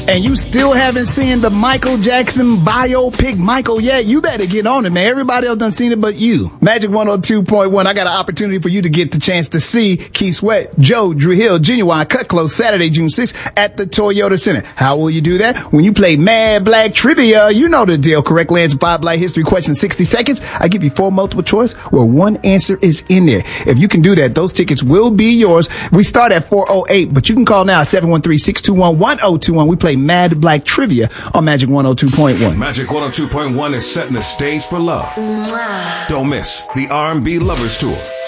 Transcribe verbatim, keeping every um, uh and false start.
and you still haven't seen the Michael Jackson biopic Michael yet, you better get on it, man. Everybody else done seen it but you. Magic one oh two point one, I got an opportunity for you to get the chance to see Keith Sweat, Joe, Drew Hill, Genuine, Cut Close, Saturday, June sixth at the Toyota Center. How will you do that? When you play Mad Black Trivia, you know the deal. Correctly answer five Black history questions in sixty seconds. I give you four multiple choice where one answer is in there. If you can do that, those tickets will be yours. We start at four oh eight, but you can call now, seven one three, six two one, one oh two one. We play Mad Black Trivia on Magic one oh two point one. Magic one oh two point one is setting the stage for love. Don't miss the R and B Lovers Tour,